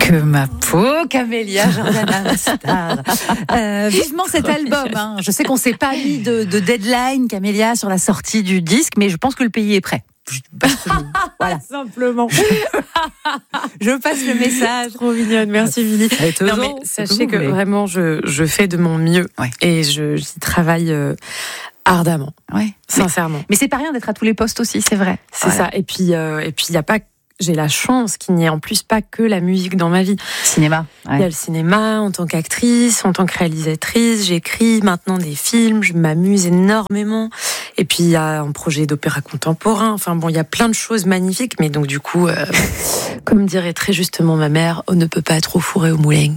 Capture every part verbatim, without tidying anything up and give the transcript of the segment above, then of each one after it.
Que ma peau, Camélia Jordana Star. Euh, vivement cet album. Hein. Je sais qu'on s'est pas mis de, de deadline, Camélia, sur la sortie du disque, mais je pense que le pays est prêt. Voilà, simplement. Je passe le message. Trop mignonne, merci Vili. Non, mais sachez que vraiment, je, je fais de mon mieux ouais. et je, j'y travaille euh, ardemment, ouais. sincèrement. Mais, mais c'est pas rien d'être à tous les postes aussi, c'est vrai. C'est voilà. ça. Et puis, euh, et puis il y a pas. J'ai la chance qu'il n'y ait en plus pas que la musique dans ma vie. Cinéma. Ouais. Il y a le cinéma en tant qu'actrice, en tant que réalisatrice. J'écris maintenant des films, je m'amuse énormément. Et puis il y a un projet d'opéra contemporain. Enfin bon, il y a plein de choses magnifiques. Mais donc du coup, euh, comme dirait très justement ma mère, on ne peut pas trop fourrer au moulin.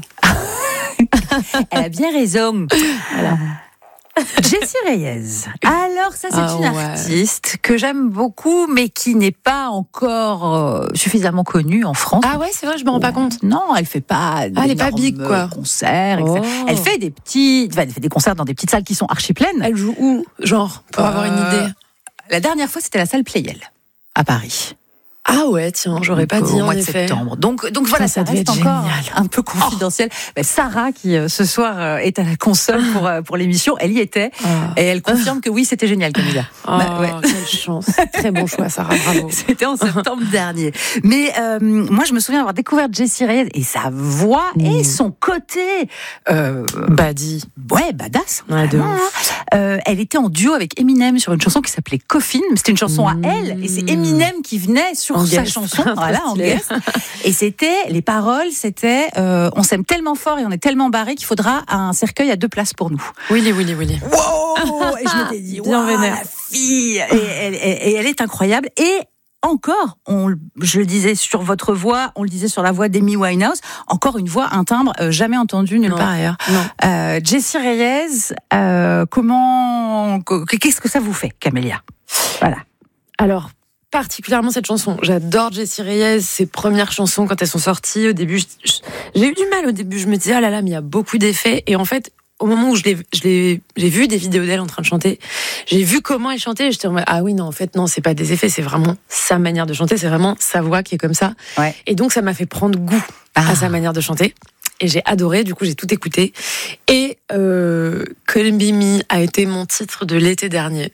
Elle a bien raison. Voilà. Jessie Reyez. Alors ça c'est ah, une ouais. artiste que j'aime beaucoup mais qui n'est pas encore euh, suffisamment connue en France. Ah ouais, c'est vrai, je me rends pas compte. Non, elle fait pas ah, elle est pas big quoi. Concerts, oh. Elle fait des petits elle fait des concerts dans des petites salles qui sont archi pleines. Elle joue où genre pour euh, avoir une idée. La dernière fois c'était la salle Playel à Paris. Ah ouais, tiens, j'aurais pas dit au mois en de effet. septembre. Donc, donc voilà, ça, ça, ça reste encore génial. Un peu confidentiel. Oh. Ben, Sarah, qui euh, ce soir euh, est à la console pour euh, pour l'émission, elle y était oh. et elle confirme que oui, c'était génial, Camélia. Oh, bah, ouais. Quelle chance. Très bon choix, Sarah. Bravo. C'était en septembre dernier. Mais euh, moi, je me souviens avoir découvert Jessie Reyez et sa voix mmh. et son côté euh, badi. Ouais, badass. Ouais, de hein. euh, Elle était en duo avec Eminem sur une chanson qui s'appelait Coffin. C'était une chanson mmh. à elle et c'est Eminem qui venait sur en sa guest. chanson, voilà, en guest. Et c'était, les paroles, c'était euh, on s'aime tellement fort et on est tellement barré qu'il faudra un cercueil à deux places pour nous. Willy, Willy, Willy. Wow. Et je m'étais dit, bien wow, vénère. La fille. Et elle, et, et elle est incroyable. Et encore, on, je le disais sur votre voix, on le disait sur la voix d'Amy Winehouse, encore une voix, un timbre euh, jamais entendu nulle non, part ailleurs. Non. Euh, Jessie Reyez, euh, comment, qu'est-ce que ça vous fait, Camélia? Voilà. Alors, particulièrement cette chanson. J'adore Jessie Reyez, ses premières chansons quand elles sont sorties. Au début, je, je, j'ai eu du mal au début. Je me disais, ah là là, mais il y a beaucoup d'effets. Et en fait, au moment où je l'ai, je l'ai, j'ai vu des vidéos d'elle en train de chanter, j'ai vu comment elle chantait. Et j'étais en mode, ah oui, non, en fait, non, c'est pas des effets, c'est vraiment sa manière de chanter, c'est vraiment sa voix qui est comme ça. Ouais. Et donc, ça m'a fait prendre goût ah. à sa manière de chanter. Et j'ai adoré, du coup j'ai tout écouté. Et euh, Call Me Me a été mon titre de l'été dernier.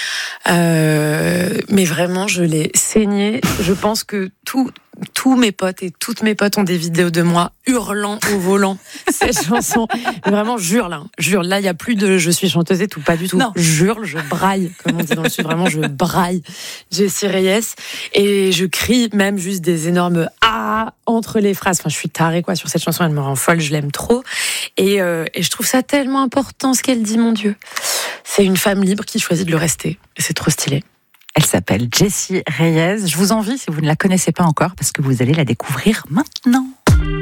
Euh, mais vraiment, je l'ai saigné. Je pense que tout, tous mes potes et toutes mes potes ont des vidéos de moi hurlant au volant cette chanson. Vraiment, jure là. Jure. Là, il n'y a plus de je suis chanteuse et tout, pas du tout. Non. Jure, je braille, comme on dit dans le sud. Vraiment, je braille Jessie Reyez. Et je crie même juste des énormes ah entre les phrases. Enfin, je suis tarée quoi sur cette chanson. Elle me rend folle, je l'aime trop. Et, euh, et je trouve ça tellement important ce qu'elle dit, mon Dieu. C'est une femme libre qui choisit de le rester. Et c'est trop stylé. Elle s'appelle Jessie Reyez. Je vous envie, si vous ne la connaissez pas encore, parce que vous allez la découvrir maintenant.